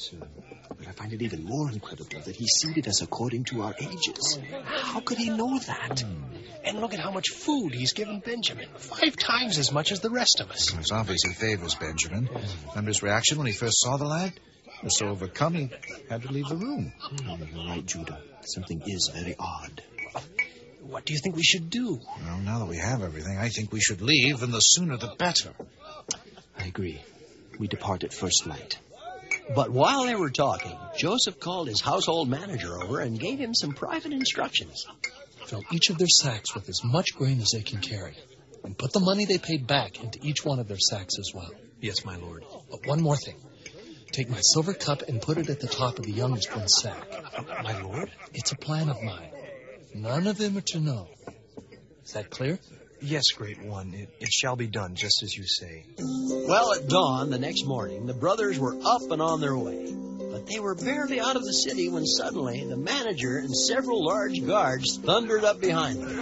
Sir, but I find it even more incredible that he seeded us according to our ages. How could he know that? And look at how much food he's given Benjamin. 5 times as much as the rest of us. It's obvious he favors Benjamin. Remember his reaction when he first saw the lad? He was so overcome he had to leave the room. You're right, Judah. Something is very odd. What do you think we should do? Well, now that we have everything, I think we should leave, and the sooner the better. I agree. We depart at first light. But while they were talking, Joseph called his household manager over and gave him some private instructions. Fill each of their sacks with as much grain as they can carry, and put the money they paid back into each one of their sacks as well. Yes, my lord. But one more thing. Take my silver cup and put it at the top of the youngest one's sack. My lord? It's a plan of mine. None of them are to know. Is that clear? Yes, Great One. It shall be done, just as you say. Well, at dawn the next morning, the brothers were up and on their way. But they were barely out of the city when suddenly the manager and several large guards thundered up behind them.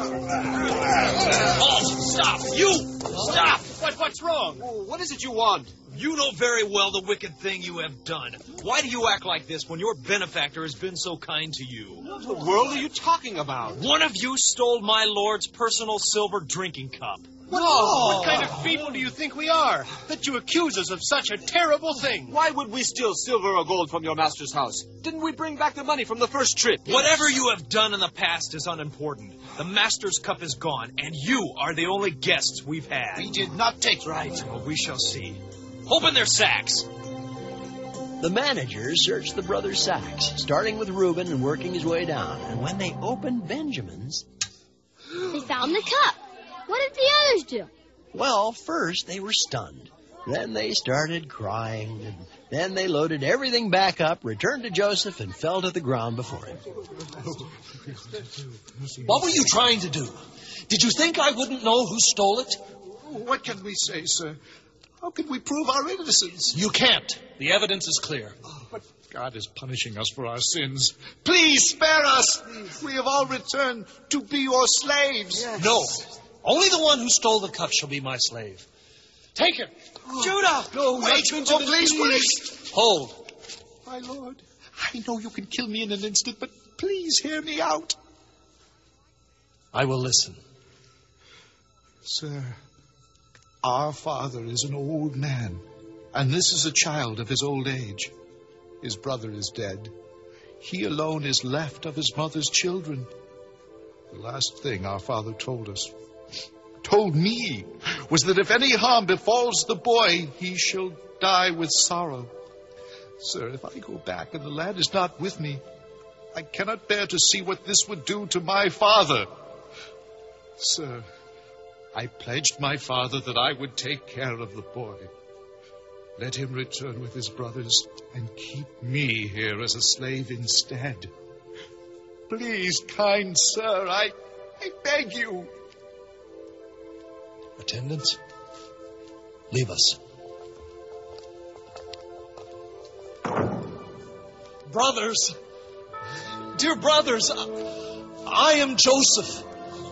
Halt! Stop! You! Stop! What's wrong? What is it you want? You know very well the wicked thing you have done. Why do you act like this when your benefactor has been so kind to you? What the world are you talking about? One of you stole my lord's personal silver drinking cup. What kind of people do you think we are, that you accuse us of such a terrible thing? Why would we steal silver or gold from your master's house? Didn't we bring back the money from the first trip? Whatever you have done in the past is unimportant. The master's cup is gone, and you are the only guests we've had. We did not take Right, well, we shall see. Open their sacks. The manager searched the brothers' sacks, starting with Reuben and working his way down. And when they opened Benjamin's... They found the cup. What did the others do? Well, first they were stunned. Then they started crying. And then they loaded everything back up, returned to Joseph, and fell to the ground before him. What were you trying to do? Did you think I wouldn't know who stole it? What can we say, sir? How can we prove our innocence? You can't. The evidence is clear. But God is punishing us for our sins. Please spare us. We have all returned to be your slaves. Yes. No. Only the one who stole the cup shall be my slave. Take him. Judah! No, wait. Please. Hold. My lord, I know you can kill me in an instant, but please hear me out. I will listen. Sir, our father is an old man, and this is a child of his old age. His brother is dead. He alone is left of his mother's children. The last thing our father told me, was that if any harm befalls the boy, he shall die with sorrow. Sir, if I go back and the lad is not with me, I cannot bear to see what this would do to my father. Sir, I pledged my father that I would take care of the boy. Let him return with his brothers and keep me here as a slave instead. Please, kind sir, I beg you. Attendants, leave us. Brothers, dear brothers, I am Joseph.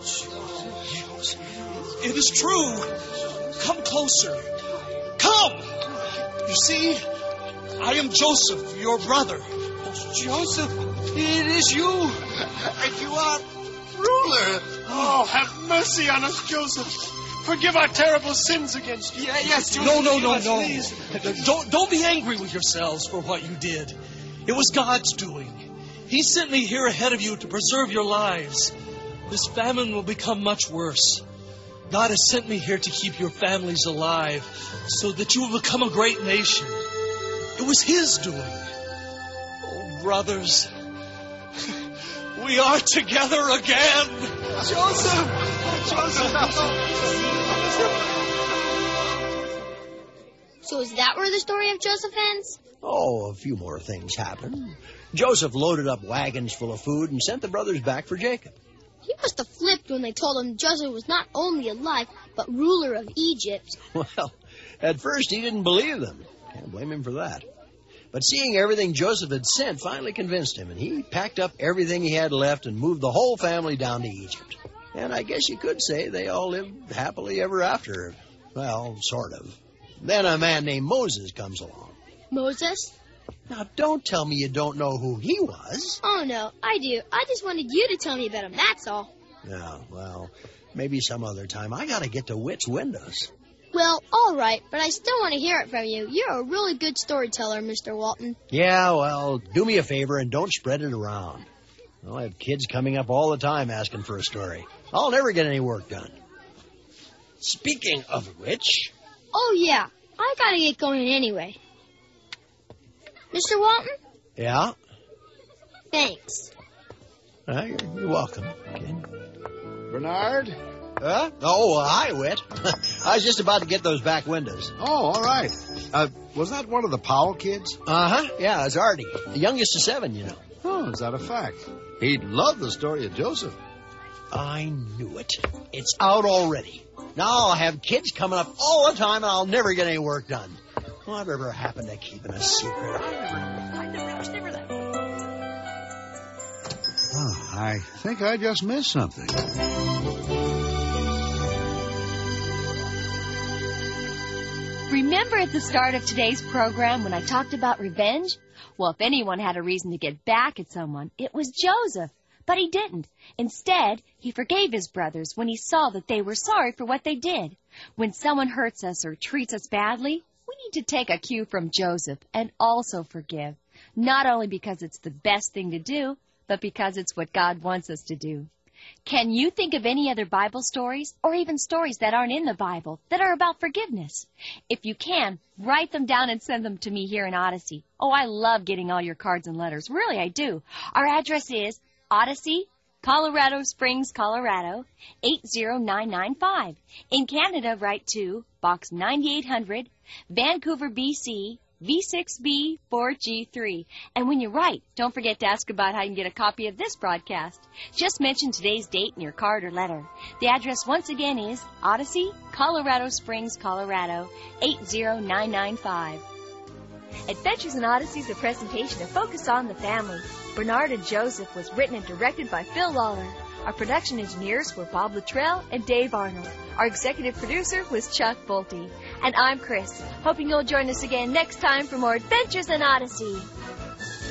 It is true. Come closer. Come. You see, I am Joseph, your brother. Joseph, it is you. And you are ruler. Oh, have mercy on us, Joseph. Forgive our terrible sins against you. Yes, Joseph. No. Don't be angry with yourselves for what you did. It was God's doing. He sent me here ahead of you to preserve your lives. This famine will become much worse. God has sent me here to keep your families alive so that you will become a great nation. It was His doing. Oh, brothers, we are together again. Joseph! So is that where the story of Joseph ends? Oh, a few more things happened. Joseph loaded up wagons full of food and sent the brothers back for Jacob. He must have flipped when they told him Joseph was not only alive, but ruler of Egypt. Well, at first he didn't believe them. Can't blame him for that. But seeing everything Joseph had sent finally convinced him, and he packed up everything he had left and moved the whole family down to Egypt. And I guess you could say they all lived happily ever after. Well, sort of. Then a man named Moses comes along. Moses? Now, don't tell me you don't know who he was. Oh, no, I do. I just wanted you to tell me about him, that's all. Yeah, well, maybe some other time. I gotta get to Whit's windows. Well, all right, but I still want to hear it from you. You're a really good storyteller, Mr. Walton. Yeah, well, do me a favor and don't spread it around. I'll have kids coming up all the time asking for a story. I'll never get any work done. Speaking of which... Oh, yeah, I gotta get going anyway. Mr. Walton? Yeah? Thanks. You're welcome, kid. Bernard? Huh? Oh, hi, Whit. I was just about to get those back windows. Oh, all right. Was that one of the Powell kids? Uh-huh. Yeah, it's Artie. The youngest of 7, you know. Oh, is that a fact? He'd love the story of Joseph. I knew it. It's out already. Now I'll have kids coming up all the time, and I'll never get any work done. Whatever happened to keeping a secret? Oh, I think I just missed something. Remember at the start of today's program when I talked about revenge? Well, if anyone had a reason to get back at someone, it was Joseph. But he didn't. Instead, he forgave his brothers when he saw that they were sorry for what they did. When someone hurts us or treats us badly, we need to take a cue from Joseph and also forgive. Not only because it's the best thing to do, but because it's what God wants us to do. Can you think of any other Bible stories, or even stories that aren't in the Bible, that are about forgiveness? If you can, write them down and send them to me here in Odyssey. Oh, I love getting all your cards and letters. Really, I do. Our address is Odyssey, Colorado Springs, Colorado, 80995. In Canada, write to Box 9800, Vancouver, BC, V6B 4G3. And when you write, don't forget to ask about how you can get a copy of this broadcast. Just mention today's date in your card or letter. The address once again is Odyssey, Colorado Springs, Colorado, 80995. Adventures in Odyssey is a presentation of Focus on the Family. Bernard and Joseph was written and directed by Phil Lawler. Our production engineers were Bob Luttrell and Dave Arnold. Our executive producer was Chuck Bolte. And I'm Chris, hoping you'll join us again next time for more Adventures in Odyssey.